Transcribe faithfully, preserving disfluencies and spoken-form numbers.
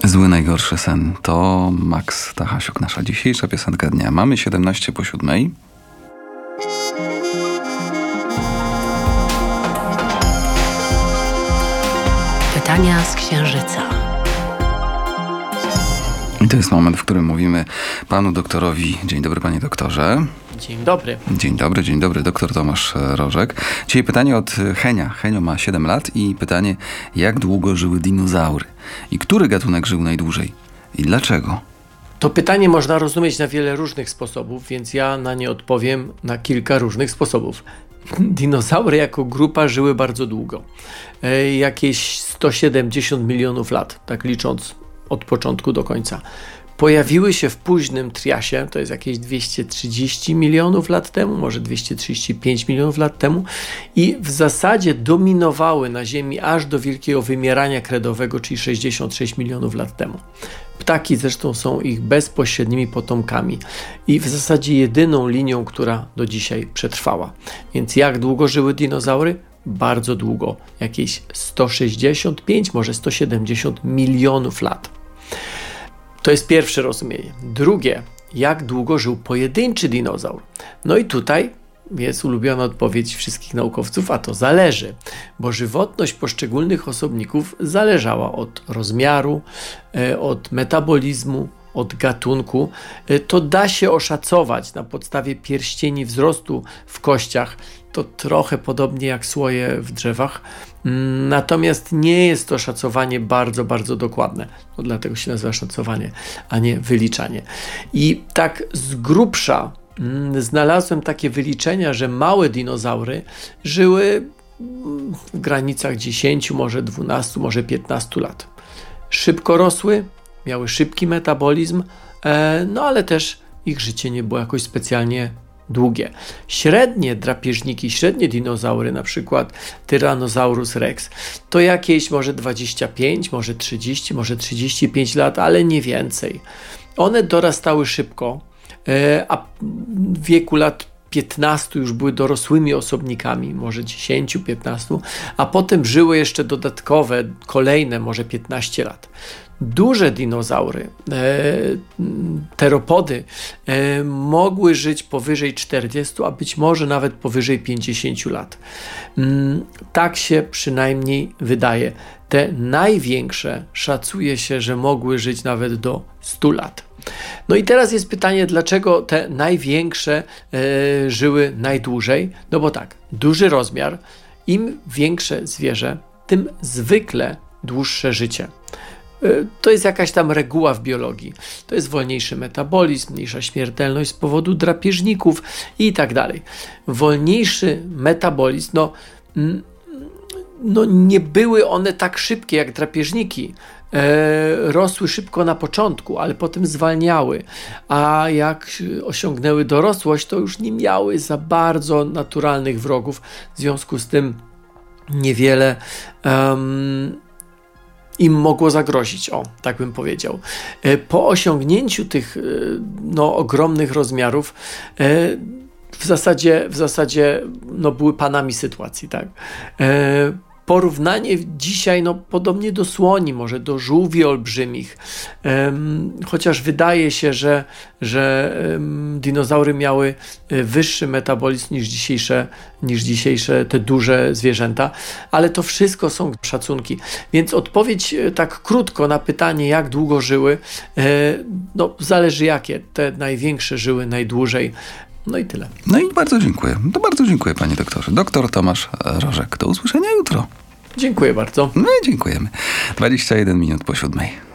Zły najgorszy sen. To Max Tachasiuk, nasza dzisiejsza piosenka dnia. Mamy siedemnaście po siódmej. Pytania z Księżyca. I to jest moment, w którym mówimy panu doktorowi. Dzień dobry, panie doktorze. Dzień dobry. Dzień dobry, dzień dobry. Doktor Tomasz Rożek. Dzisiaj pytanie od Henia. Henio ma siedem lat i pytanie, jak długo żyły dinozaury? I który gatunek żył najdłużej? I dlaczego? To pytanie można rozumieć na wiele różnych sposobów, więc ja na nie odpowiem na kilka różnych sposobów. Dinozaury jako grupa żyły bardzo długo. E, jakieś sto siedemdziesiąt milionów lat, tak licząc od początku do końca. Pojawiły się w późnym triasie, to jest jakieś dwieście trzydzieści milionów lat temu, może dwieście trzydzieści pięć milionów lat temu i w zasadzie dominowały na Ziemi aż do wielkiego wymierania kredowego, czyli sześćdziesiąt sześć milionów lat temu. Ptaki zresztą są ich bezpośrednimi potomkami i w zasadzie jedyną linią, która do dzisiaj przetrwała. Więc jak długo żyły dinozaury? Bardzo długo, jakieś sto sześćdziesiąt pięć, może sto siedemdziesiąt milionów lat. To jest pierwsze rozumienie. Drugie, jak długo żył pojedynczy dinozaur? No i tutaj jest ulubiona odpowiedź wszystkich naukowców, a to zależy, bo żywotność poszczególnych osobników zależała od rozmiaru, od metabolizmu, od gatunku. To da się oszacować na podstawie pierścieni wzrostu w kościach. To trochę podobnie jak słoje w drzewach. Natomiast nie jest to szacowanie bardzo, bardzo dokładne. No, dlatego się nazywa szacowanie, a nie wyliczanie. I tak z grubsza mm, znalazłem takie wyliczenia, że małe dinozaury żyły w granicach dziesięć, może dwanaście, może piętnaście lat. Szybko rosły, miały szybki metabolizm, e, no ale też ich życie nie było jakoś specjalnie długie. Średnie drapieżniki, średnie dinozaury, na przykład Tyrannosaurus rex, to jakieś może dwadzieścia pięć, może trzydzieści, może trzydzieści pięć lat, ale nie więcej. One dorastały szybko, a w wieku lat piętnastu już były dorosłymi osobnikami, może dziesięć piętnaście, a potem żyły jeszcze dodatkowe, kolejne może piętnaście lat. Duże dinozaury, e, teropody e, mogły żyć powyżej czterdziestu, a być może nawet powyżej pięćdziesięciu lat. Mm, tak się przynajmniej wydaje. Te największe szacuje się, że mogły żyć nawet do stu lat. No i teraz jest pytanie, dlaczego te największe e, żyły najdłużej? No bo tak, duży rozmiar, im większe zwierzę, tym zwykle dłuższe życie. To jest jakaś tam reguła w biologii. To jest wolniejszy metabolizm, mniejsza śmiertelność z powodu drapieżników i tak dalej. Wolniejszy metabolizm, no, no nie były one tak szybkie jak drapieżniki. E, rosły szybko na początku, ale potem zwalniały, a jak osiągnęły dorosłość, to już nie miały za bardzo naturalnych wrogów. W związku z tym niewiele um, im mogło zagrozić, o, tak bym powiedział. Po osiągnięciu tych no, ogromnych rozmiarów w zasadzie, w zasadzie no, były panami sytuacji, tak. Porównanie dzisiaj no, podobnie do słoni, może do żółwi olbrzymich, um, chociaż wydaje się, że, że um, dinozaury miały wyższy metabolizm niż dzisiejsze, niż dzisiejsze te duże zwierzęta, ale to wszystko są szacunki. Więc odpowiedź tak krótko na pytanie, jak długo żyły, e, no zależy jakie. Te największe żyły najdłużej. No i tyle. No i bardzo dziękuję. To bardzo dziękuję, panie doktorze. Doktor Tomasz Rożek. Do usłyszenia jutro. Dziękuję bardzo. My dziękujemy. dwadzieścia jeden minut po siódmej.